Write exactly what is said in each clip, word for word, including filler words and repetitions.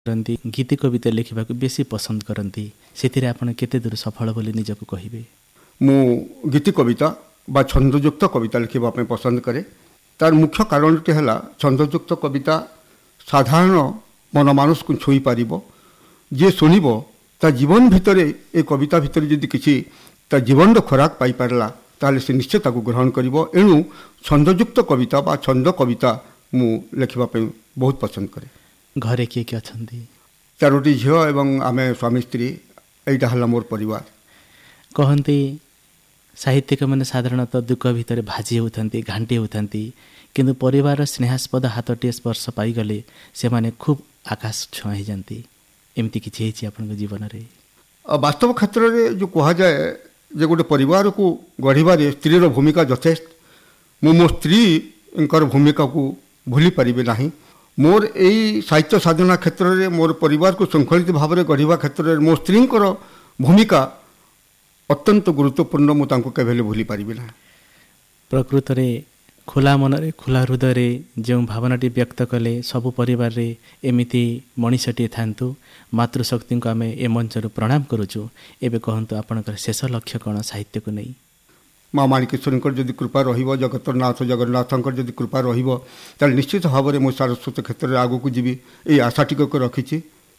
କରନ୍ତି ଗୀତି କବିତା ଲେଖିବାକୁ ବେଶୀ ପସନ୍ଦ କରନ୍ତି, ସେଥିରେ ଆପଣ କେତେ ଦୂର ସଫଳ ବୋଲି ନିଜକୁ କହିବେ? ମୁଁ ଗୀତି କବିତା ବା ଛନ୍ଦଯୁକ୍ତ କବିତା ଲେଖିବା ପାଇଁ ପସନ୍ଦ କରେ। ତାର ମୁଖ୍ୟ କାରଣଟି ହେଲା ଛନ୍ଦଯୁକ୍ତ କବିତା ସାଧାରଣ ମନମାନସକୁ ଛୁଇଁ ପାରିବ। ଯିଏ ଶୁଣିବ ତା ଜୀବନ ଭିତରେ ଏ କବିତା ଭିତରେ ଯଦି କିଛି ତା ଜୀବନର ଖୋରାକ ପାଇପାରିଲା ତାହେଲେ ସେ ନିଶ୍ଚୟ ତାକୁ ଗ୍ରହଣ କରିବ। ଏଣୁ ଛନ୍ଦଯୁକ୍ତ କବିତା ବା ଛନ୍ଦ କବିତା ମୁଁ ଲେଖିବା ପାଇଁ ବହୁତ ପସନ୍ଦ କରେ। ଘରେ କିଏ କିଏ ଅଛନ୍ତି? ଚାରୋଟି ଝିଅ ଏବଂ ଆମେ ସ୍ୱାମୀ ସ୍ତ୍ରୀ, ଏଇଟା ହେଲା ମୋର ପରିବାର। କହନ୍ତି ସାହିତ୍ୟିକମାନେ ସାଧାରଣତଃ ଦୁଃଖ ଭିତରେ ଭାଜି ହେଉଥାନ୍ତି, ଘାଣ୍ଟି ହେଉଥାନ୍ତି, କିନ୍ତୁ ପରିବାରର ସ୍ନେହାସ୍ପଦ ହାତଟିଏ ସ୍ପର୍ଶ ପାଇଗଲେ ସେମାନେ ଖୁବ୍ ଆକାଶ ଛୁଆଁ ହେଇଯାନ୍ତି। ଏମିତି କିଛି ହେଇଛି ଆପଣଙ୍କ ଜୀବନରେ? ବାସ୍ତବ କ୍ଷେତ୍ରରେ ଯେଉଁ କୁହାଯାଏ ଯେ ଗୋଟେ ପରିବାରକୁ ଗଢ଼ିବାରେ ସ୍ତ୍ରୀର ଭୂମିକା ଯଥେଷ୍ଟ। ମୁଁ ମୋ ସ୍ତ୍ରୀଙ୍କର ଭୂମିକାକୁ ଭୁଲି ପାରିବି ନାହିଁ। ମୋର ଏଇ ସାହିତ୍ୟ ସାଧନା କ୍ଷେତ୍ରରେ ମୋର ପରିବାରକୁ ଶୃଙ୍ଖଳିତ ଭାବରେ ଗଢ଼ିବା କ୍ଷେତ୍ରରେ ମୋ ସ୍ତ୍ରୀଙ୍କର ଭୂମିକା ଅତ୍ୟନ୍ତ ଗୁରୁତ୍ୱପୂର୍ଣ୍ଣ। ମୁଁ ତାଙ୍କୁ କେବେ ହେଲେ ଭୁଲି ପାରିବି ନାହିଁ। ପ୍ରକୃତରେ ଖୋଲା ମନରେ ଖୋଲା ହୃଦୟରେ ଯେଉଁ ଭାବନାଟି ବ୍ୟକ୍ତ କଲେ ସବୁ ପରିବାରରେ ଏମିତି ମଣିଷଟିଏ ଥାନ୍ତୁ। ମାତୃଶକ୍ତିଙ୍କୁ ଆମେ ଏ ମଞ୍ଚରୁ ପ୍ରଣାମ କରୁଛୁ। ଏବେ କହନ୍ତୁ ଆପଣଙ୍କର ଶେଷ ଲକ୍ଷ୍ୟ କ'ଣ ସାହିତ୍ୟକୁ ନେଇ? ମା ମାଣିକେଶ୍ୱରୀଙ୍କର ଯଦି କୃପା ରହିବ, ଜଗତର ନାଥ ଜଗନ୍ନାଥଙ୍କର ଯଦି କୃପା ରହିବ, ତାହେଲେ ନିଶ୍ଚିତ ଭାବରେ ମୁଁ ସାରସ୍ୱତ କ୍ଷେତ୍ରରେ ଆଗକୁ ଯିବି, ଏଇ ଆଶାଟିକୁ ରଖିଛି।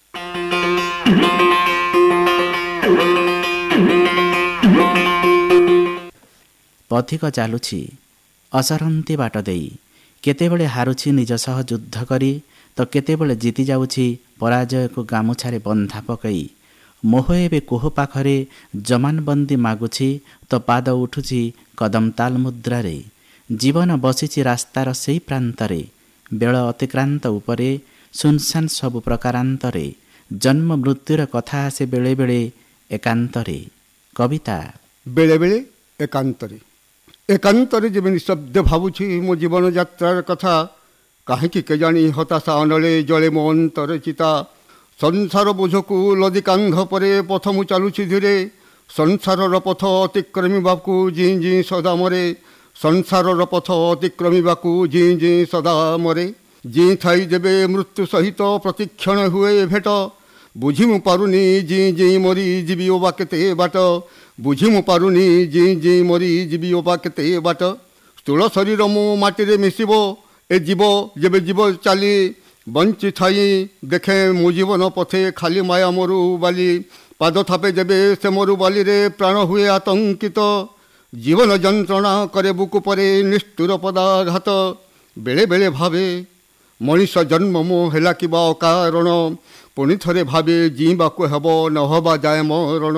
ପଥିକ ଚାଲୁଛି ଅସରନ୍ତି ବାଟ ଦେଇ, କେତେବେଳେ ହାରୁଛି ନିଜ ସହ ଯୁଦ୍ଧ କରି, ତ କେତେବେଳେ ଜିତି ଯାଉଛି ପରାଜୟକୁ ଗାମୁଛାରେ ବନ୍ଧା ପକାଇ। ମୋହ ଏବେ କୋହ ପାଖରେ ଜମାନବନ୍ଦୀ ମାଗୁଛି, ତ ପାଦ ଉଠୁଛି କଦମ ତାଲ ମୁଦ୍ରାରେ। ଜୀବନ ବସିଛି ରାସ୍ତାର ସେଇ ପ୍ରାନ୍ତରେ, ବେଳ ଅତିକ୍ରାନ୍ତ ଉପରେ ସୁନସାନ ସବୁ ପ୍ରକାରାନ୍ତରେ। ଜନ୍ମ ମୃତ୍ୟୁର କଥା ଆସେ ବେଳେବେଳେ ଏକାନ୍ତରେ। କବିତା ବେଳେବେଳେ ଏକାନ୍ତରେ ଏକାନ୍ତରେ ଯେବେ ନିଶବ୍ଦ ଭାବୁଛି ମୋ ଜୀବନ ଯାତ୍ରାର କଥା, କାହିଁକି କେଜାଣି ହତାଶା ଅନଳେ ଜଳେ ମୋ ଅନ୍ତର ଚିତା। ସଂସାର ବୋଝକୁ ଲଦି କାନ୍ଧ ପରେ ପଥ ମୁଁ ଚାଲୁଛି ଧୀରେ, ସଂସାରର ପଥ ଅତିକ୍ରମିବାକୁ ଜିଁ ଜିଁ ସଦା ମରେ। ସଂସାରର ପଥ ଅତିକ୍ରମିବାକୁ ଜିଁ ଜିଁ ସଦା ମରେ। ଜିଁ ଥାଇ ଯେବେ ମୃତ୍ୟୁ ସହିତ ପ୍ରତିକ୍ଷଣ ହୁଏ ଭେଟ, ବୁଝି ମୁଁ ପାରୁନି ଜିଁ ଜିଁ ମରି ଯିବି ଓ ବା କେତେ ବାଟ। ବୁଝି ମୁଁ ପାରୁନି ଜିଁ ଜିଁ ମରି ଯିବି ଓ ବା କେତେ ବାଟ। ସ୍ଥୂଳ ଶରୀର ମୁଁ ମାଟିରେ ମିଶିବ, ଏ ଜୀବ ଯେବେ ଯିବ ଚାଲି। ବଞ୍ଚି ଥାଇ ଦେଖେ ମୋ ଜୀବନ ପଥେ ଖାଲି ମାୟା ମରୁ ବାଲି। ପାଦ ଥାପେ ଯେବେ ସେ ମରୁ ବାଲିରେ ପ୍ରାଣ ହୁଏ ଆତଙ୍କିତ। ଜୀବନ ଯନ୍ତ୍ରଣା କରେ ବୁକୁ ପରେ ନିଷ୍ଠୁର ପଦାଘାତ। ବେଳେ ବେଳେ ଭାବେ ମଣିଷ ଜନ୍ମ ମୋ ହେଲା କିବା ଅକାରଣ। ପୁଣି ଥରେ ଭାବେ ଜିଇବାକୁ ହେବ ନ ହେବା ଯାଏ ମରଣ।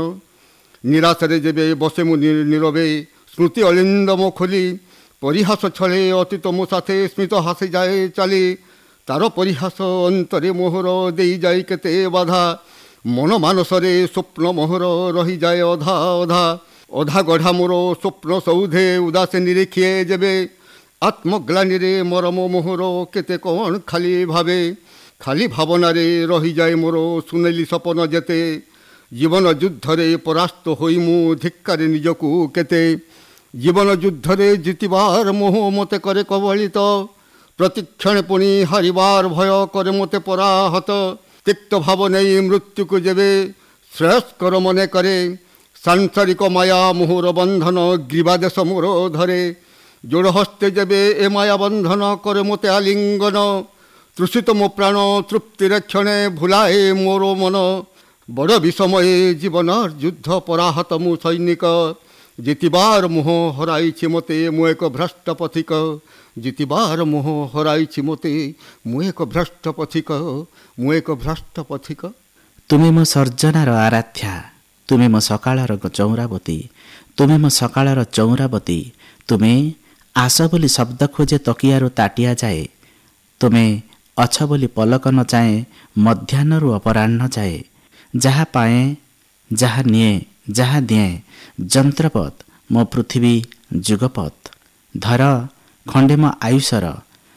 ନିରାଶରେ ଯେବେ ବସେ ମୁଁ ନୀରବେ, ସ୍ମୃତି ଅଳିନ୍ଦ ମୋ ଖୋଲି। ପରିହାସ ଛଳେ ଅତୀତ ମୋ ସାଥେ ସ୍ମିତ ହାସି ଯାଏ ଚାଲି। ତାର ପରିହାସ ଅନ୍ତରେ ମୋହର ଦେଇଯାଏ କେତେ ବାଧା। ମନ ମାନସରେ ସ୍ୱପ୍ନ ମୋହର ରହିଯାଏ ଅଧା ଅଧା। ଅଧା ଗଢ଼ା ମୋର ସ୍ୱପ୍ନ ସୌଧେ ଉଦାସୀ ନିରୀକ୍ଷେ ଯେବେ। ଆତ୍ମଗ୍ଲାନିରେ ମରମ ମୋହର କେତେ କ'ଣ ଖାଲି ଭାବେ। ଖାଲି ଭାବନାରେ ରହିଯାଏ ମୋର ସୁନେଲି ସପନ ଯେତେ। ଜୀବନ ଯୁଦ୍ଧରେ ପରାସ୍ତ ହୋଇ ମୁଁ ଧିକ୍କାରେ ନିଜକୁ କେତେ। ଜୀବନ ଯୁଦ୍ଧରେ ଜିତିବାର ମୋହ ମୋତେ କରେ କବଳିତ। ପ୍ରତିକ୍ଷଣେ ପୁଣି ହାରିବାର ଭୟ କରେ ମୋତେ ପରାହତ। ତିକ୍ତ ଭାବ ନେଇ ମୃତ୍ୟୁକୁ ଯେବେ ଶ୍ରେୟସ୍କର ମନେ କରେ। ସାଂସାରିକ ମାୟା ମୋହର ବନ୍ଧନ ଗ୍ରୀବାଦେଶ ମୋର ଧରେ। ଯୋଡ଼ ହସ୍ତେ ଯେବେ ଏ ମାୟା ବନ୍ଧନ କରେ ମୋତେ ଆଲିଙ୍ଗନ। ତୃଷିତ ମୋ ପ୍ରାଣ ତୃପ୍ତିରେ କ୍ଷଣେ ଭୁଲାଏ ମୋର ମନ। ବଡ଼ ବିଷମୟେ ଜୀବନର ଯୁଦ୍ଧ ପରାହତ ମୁଁ ସୈନିକ। ଜିତିବାର ମୋହ ହରାଇଛି ମୋତେ ମୁଁ ଏକ ଭ୍ରଷ୍ଟ ପଥିକ। ଜିତିବାର ମୋହ ହରାଇଛି ମୋତେ ମୁଁ ଏକ ଭ୍ରଷ୍ଟ ପଥିକ। ମୁଁ ଏକ ଭ୍ରଷ୍ଟ ପଥିକ। ତୁମେ ମୋ ସର୍ଜନାର ଆରାଧ୍ୟା, ତୁମେ ମୋ ସକାଳର ଚଉରାବତୀ। ତୁମେ ମୋ ସକାଳର ଚଉରାବତୀ। ତୁମେ ଆସ ବୋଲି ଶବ୍ଦ ଖୋଜେ ତକିଆରୁ ତାଟିଆ ଯାଏ। ତୁମେ ଅଛ ବୋଲି ପଲକ ନ ଚାହେଁ ମଧ୍ୟାହ୍ନରୁ ଅପରାହ୍ନ ଯାଏ। ଯାହା ପାଏ ଯାହା ନିଏ ଯାହା ଦିଏ ଯନ୍ତ୍ରପଥ ମୋ ପୃଥିବୀ ଯୁଗପଥ। ଧର ଖଣ୍ଡେ ମୋ ଆୟୁଷର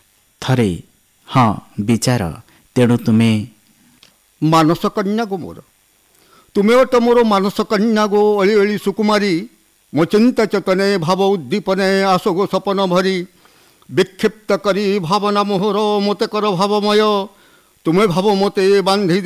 ଥରେ ହଁ ବିଚାର। ତେଣୁ ତୁମେ ମାନସ କନ୍ୟା ଗୋ ମୋର। ତୁମେ ଅଟ ମୋର ମାନସ କନ୍ୟା ଗୋ ଅଳି ଅଳି ସୁକୁମାରୀ। ମୋ ଚିନ୍ତା ଚେତନେ ଭାବ ଉଦ୍ଦୀପନେ ଆସ ଗୋ ସପନ ଭରି। ବିକ୍ଷିପ୍ତ କରି ଭାବନା ମୋହର ମୋତେ କର ଭାବମୟ। ତୁମେ ଭାବ ମୋତେ ବାନ୍ଧି